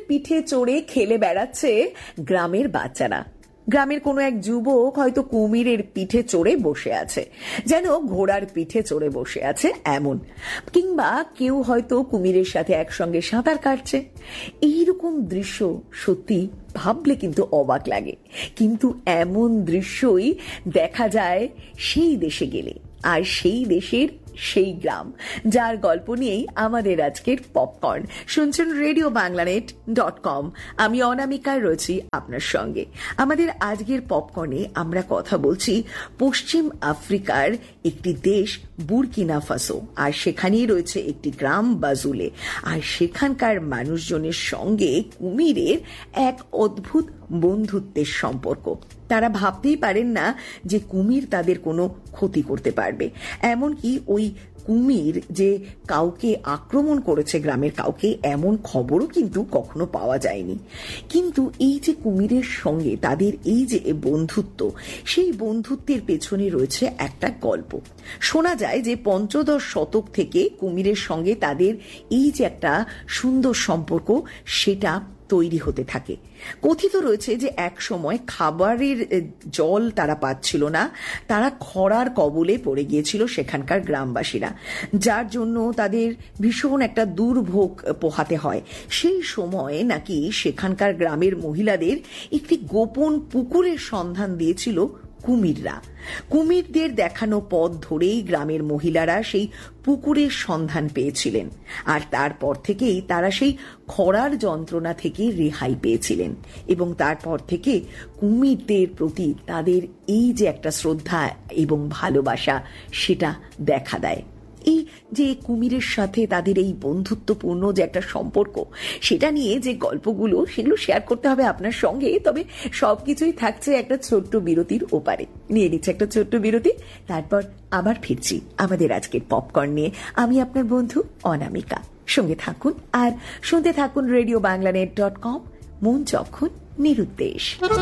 পিঠে চড়ে খেলে বেড়াচ্ছে গ্রামের বাচ্চারা। গ্রামের কোনো এক যুবক হয়তো কুমিরের পিঠে চড়ে বসে আছে, যেন ঘোড়ার পিঠে চড়ে বসে আছে এমন। কিংবা কেউ হয়তো কুমিরের সাথে একসঙ্গে সাঁতার কাটছে। এইরকম দৃশ্য সত্যি ভাবলে কিন্তু অবাক লাগে, কিন্তু এমন দৃশ্যই দেখা যায় সেই দেশে গেলে, আর সেই দেশের সেই গ্রাম, যার গল্প নিয়েই আমাদের আজকের পপকর্ন। শুনছেন RadioBanglanet.com। আমি অনামিকা রয়েছি আপনার সঙ্গে। আমাদের আজকের পপকর্নে আমরা কথা বলছি পশ্চিম আফ্রিকার একটি দেশ বুরকিনা ফাসো, আর সেখানেই রয়েছে একটি গ্রাম বাজুলে, আর সেখানকার মানুষজনের সঙ্গে কুমিরের এক অদ্ভুত বন্ধুত্বের সম্পর্ক। তারা ভাবতেই পারেন না যে কুমির তাদের কোনো ক্ষতি করতে পারবে। এমনকি ওই কুমির যে কাউকে আক্রমণ করেছে, গ্রামের কাউকে, এমন খবরও কিন্তু কখনো পাওয়া যায়নি। কিন্তু এই যে কুমিরের সঙ্গে তাদের এই যে বন্ধুত্ব, সেই বন্ধুত্বের পেছনে রয়েছে একটা গল্প। শোনা যায় যে পঞ্চদশ শতক থেকে কুমিরের সঙ্গে তাদের এই যে একটা সুন্দর সম্পর্ক, সেটা তৈরি হতে থাকে। কথিত রয়েছে যে এক সময় খাবারের জল তারা পাচ্ছিল না, তারা খরার কবলে পড়ে গিয়েছিল সেখানকার গ্রামবাসীরা, যার জন্য তাদের ভীষণ একটা দুর্ভোগ পোহাতে হয়। সেই সময় নাকি সেখানকার গ্রামের মহিলাদের একটি গোপন পুকুরের সন্ধান দিয়েছিল কুমিররা। কুমিরদের দেখানো পথ ধরেই গ্রামের মহিলারা সেই পুকুরের সন্ধান পেয়েছিলেন, আর তারপর থেকেই তারা সেই খরার যন্ত্রণা থেকে রেহাই পেয়েছিলেন। এবং তারপর থেকে কুমিরদের প্রতি তাদের এই যে একটা শ্রদ্ধা এবং ভালোবাসা, সেটা দেখা দেয়। এই যে কুমিরের সাথে তাদের এই বন্ধুত্বপূর্ণ যে একটা সম্পর্ক, সেটা নিয়ে যে গল্পগুলো, সেগুলো শেয়ার করতে হবে আপনার সঙ্গে। তবে সবকিছুই থাকছে একটা ছোট্ট বিরতির ওপারে। নিয়ে নিচ্ছে একটা ছোট্ট বিরতি, তারপর আবার ফিরছি আমাদের আজকের পপকর্ন নিয়ে। আমি আপনার বন্ধু অনামিকা। সঙ্গে থাকুন আর শুনতে থাকুন RadioBanglanet.com। মন যখন নিরুদ্দেশ।